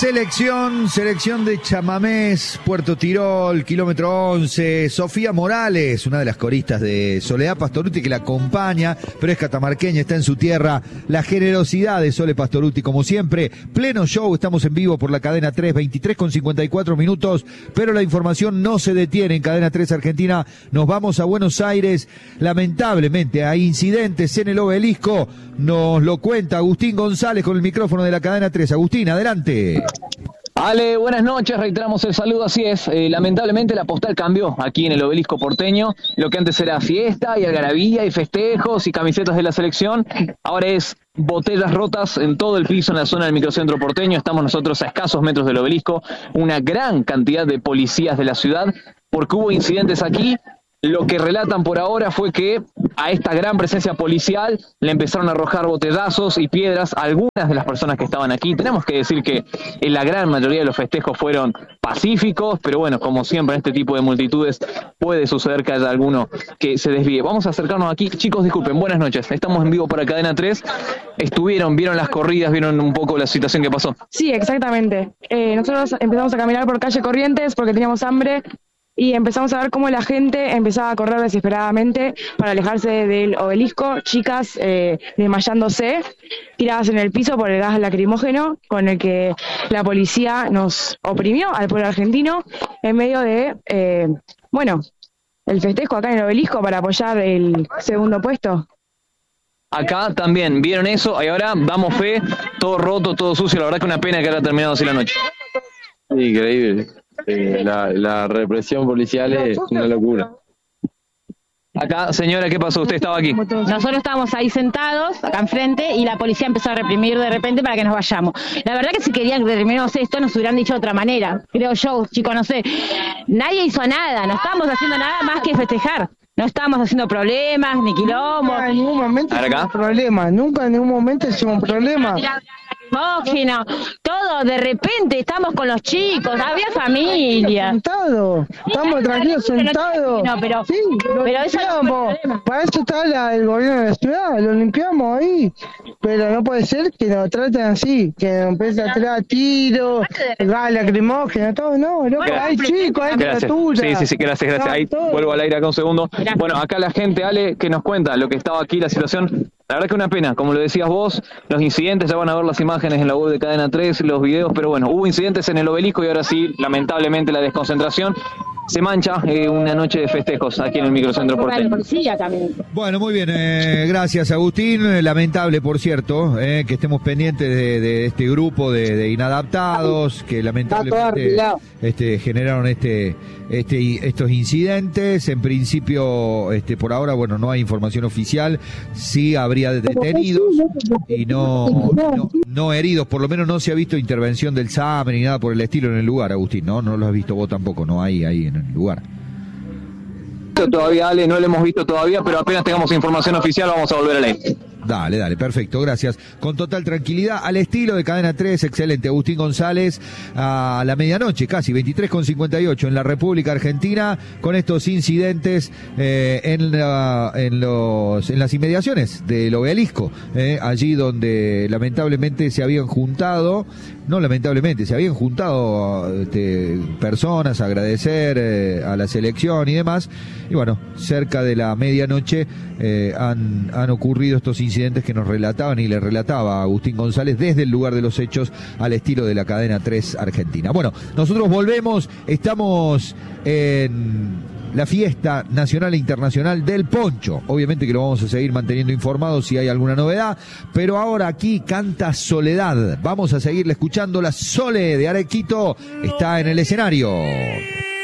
Selección de chamamés, Puerto Tirol, kilómetro 11. Sofía Morales, una de las coristas de Soledad Pastorutti que la acompaña, pero es catamarqueña, está en su tierra. La generosidad de Sole Pastorutti, como siempre. Pleno show, estamos en vivo por la Cadena 3, 23 con 54 minutos, pero la información no se detiene en Cadena 3 Argentina. Nos vamos a Buenos Aires. Lamentablemente hay incidentes en el Obelisco. Nos lo cuenta Agustín González con el micrófono de la Cadena 3. Agustín, adelante. Ale, buenas noches, reiteramos el saludo, así es, lamentablemente la postal cambió aquí en el Obelisco porteño, lo que antes era fiesta y algarabía y festejos y camisetas de la selección, ahora es botellas rotas en todo el piso en la zona del microcentro porteño. Estamos nosotros a escasos metros del Obelisco, una gran cantidad de policías de la ciudad, porque hubo incidentes aquí. Lo que relatan por ahora fue que a esta gran presencia policial le empezaron a arrojar botellazos y piedras a algunas de las personas que estaban aquí. Tenemos que decir que en la gran mayoría de los festejos fueron pacíficos, pero bueno, como siempre en este tipo de multitudes puede suceder que haya alguno que se desvíe. Vamos a acercarnos aquí. Chicos, disculpen, buenas noches. Estamos en vivo para Cadena 3. Vieron las corridas, vieron un poco la situación que pasó. Sí, exactamente. Nosotros empezamos a caminar por calle Corrientes porque teníamos hambre. Y empezamos a ver cómo la gente empezaba a correr desesperadamente para alejarse del Obelisco, chicas desmayándose, tiradas en el piso por el gas lacrimógeno con el que la policía nos oprimió al pueblo argentino en medio de, el festejo acá en el Obelisco para apoyar el segundo puesto. Acá también, ¿vieron eso? Y ahora damos fe, todo roto, todo sucio, la verdad que una pena que haya terminado así la noche. Increíble. La represión policial es una locura. Acá, señora, ¿qué pasó? ¿Usted estaba aquí? Nosotros estábamos ahí sentados, acá enfrente, y la policía empezó a reprimir de repente para que nos vayamos. La verdad que si querían que terminemos esto, nos hubieran dicho de otra manera. Creo yo, chicos, no sé. Nadie hizo nada, no estábamos haciendo nada más que festejar. No estábamos haciendo problemas, ni quilombos. Nunca en ningún momento hicimos problemas, nunca en ningún momento hicimos problemas. Lacrimógeno, todo, de repente estamos con los chicos, había familia. Estamos tranquilos sentados. No, pero, sí, pero eso limpiamos. Para eso está el gobierno de la ciudad, lo limpiamos ahí. Pero no puede ser que nos traten así, que nos empiecen a tirar tiros, gas lacrimógeno, todo, no, hay chicos, hay criaturas. Sí, gracias. Ahí vuelvo al aire acá un segundo. Gracias. Bueno, acá la gente, Ale, que nos cuenta lo que estaba aquí, la situación. La verdad que una pena, como lo decías vos, los incidentes, ya van a ver las imágenes en la web de Cadena 3, los videos, pero bueno, hubo incidentes en el Obelisco y ahora sí, lamentablemente la desconcentración se mancha una noche de festejos aquí en el microcentro porteño. Bueno, muy bien, gracias Agustín. Lamentable, por cierto, que estemos pendientes de este grupo de inadaptados que lamentablemente generaron estos incidentes. En principio, por ahora, bueno, no hay información oficial. Sí habría detenidos y no heridos. Por lo menos no se ha visto intervención del SAME ni nada por el estilo en el lugar, Agustín, ¿no? No lo has visto vos tampoco, no hay ahí en el lugar. Todavía, Ale, no lo hemos visto todavía, pero apenas tengamos información oficial vamos a volver a leer. Dale, perfecto, gracias. Con total tranquilidad, al estilo de Cadena 3, excelente. Agustín González, a la medianoche, casi 23:58 en la República Argentina, con estos incidentes en las inmediaciones del Obelisco, allí donde lamentablemente se habían juntado personas a agradecer a la selección y demás, y bueno, cerca de la medianoche han ocurrido estos incidentes que nos relataban y le relataba Agustín González desde el lugar de los hechos al estilo de la Cadena 3 Argentina. Bueno, nosotros volvemos, estamos en la fiesta nacional e internacional del poncho. Obviamente que lo vamos a seguir manteniendo informado si hay alguna novedad, pero ahora aquí canta Soledad. Vamos a seguirle escuchando. La Sole de Arequito está en el escenario.